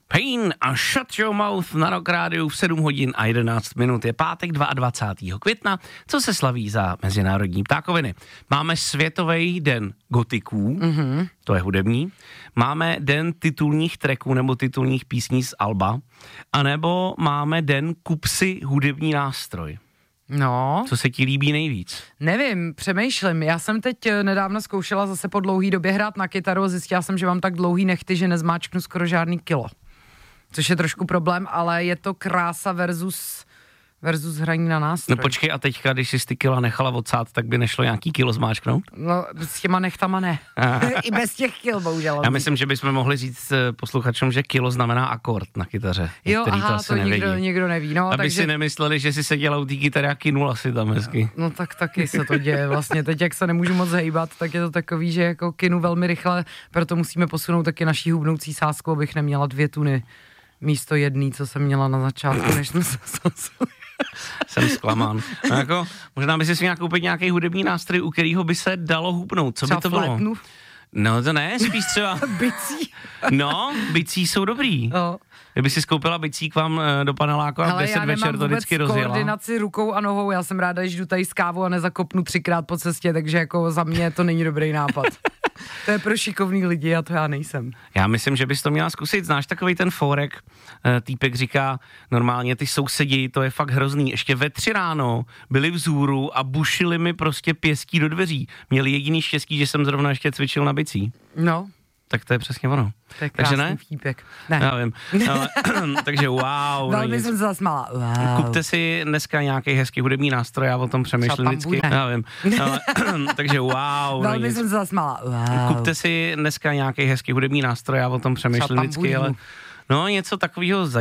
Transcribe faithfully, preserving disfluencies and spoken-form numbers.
Pain a Shut Your Mouth na Rock Rádiu v sedm hodin a jedenáct minut. Je pátek dvacátého druhého května, co se slaví za Mezinárodní ptákoviny. Máme Světový den gotiků, mm-hmm. to je hudební. Máme den titulních tracků nebo titulních písní z alba. A nebo máme den kup si hudební nástroj. No. Co se ti líbí nejvíc? Nevím, přemýšlím. Já jsem teď nedávno zkoušela zase po dlouhý době hrát na kytaru a zjistila jsem, že mám tak dlouhý nechty, že nezmáčknu skoro žádný kilo. Což je trošku problém, ale je to krása versus, versus hraní na nástroj. No počkej, a teďka, když jsi ty kila nechala odsát, tak by nešlo nějaký kilo zmáčknout? No, s těma nechtama ne. I bez těch kil, bohužel. Já myslím, že bychom mohli říct posluchačům, že kilo znamená akord na kytaře. Jo, aha, to, to nikdo, nikdo neví. No, aby takže... si nemysleli, že si seděla u té kytary a kynula si tam hezky. No tak taky se to děje. Vlastně teď, jak se nemůžu moc hejbat, tak je to takový, že jako kynu velmi rychle, proto musíme posunout taky naší hubnoucí sázku, abych neměla dvě tuny místo jedný, co jsem měla na začátku, než jsme se sázeli. Jsem zklamán. No jako, možná by si si měl koupit nějaký hudební nástroj, u kterého by se dalo hubnout. Co třeba by to bylo? Flétnu? No to ne, spíš třeba... Bicí. No, bicí jsou dobrý. No. Kdyby si skoupila bicí k vám do paneláku a v deset večer to vždycky rozjela. Ale já nemám vůbec koordinaci rukou a nohou, já jsem ráda, že jdu tady s kávou a nezakopnu třikrát po cestě, takže jako za mě to není dobrý nápad. To je pro šikovný lidi a to já nejsem. Já myslím, že bys to měla zkusit. Znáš takovej ten fórek, týpek říká, normálně ty sousedi, to je fakt hrozný. Ještě ve tři ráno byli vzhůru a bušili mi prostě pěstí do dveří. Měli jediný štěstí, že jsem zrovna ještě cvičil na bicí. No. Tak to je přesně ono. To je takže ne? Vtípek. Ne. Já vím. Ale, takže wow. Velmi jsem se zasmála. Wow. Kupte si dneska nějaký hezký hudební nástroj, já o tom přemýšlím vždycky. Já vím. Ale, takže wow. Velmi jsem se zasmála. Wow. Kupte si dneska nějaký hezký hudební nástroj, já o tom přemýšlím vždycky, ale no něco takového